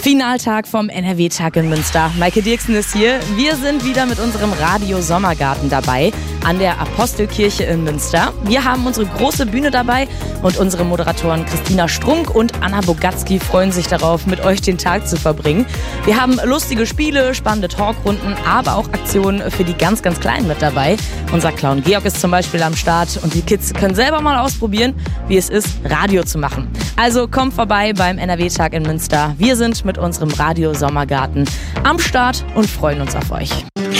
Finaltag vom NRW-Tag in Münster. Maike Dirksen ist hier. Wir sind wieder mit unserem Radio Sommergarten dabei an der Apostelkirche in Münster. Wir haben unsere große Bühne dabei und unsere Moderatoren Christina Strunk und Anna Bogatzki freuen sich darauf, mit euch den Tag zu verbringen. Wir haben lustige Spiele, spannende Talkrunden, aber auch Aktionen für die ganz, ganz Kleinen mit dabei. Unser Clown Georg ist zum Beispiel am Start und die Kids können selber mal ausprobieren, wie es ist, Radio zu machen. Also kommt vorbei beim NRW-Tag in Münster. Wir sind mit unserem Radio Sommergarten am Start und freuen uns auf euch.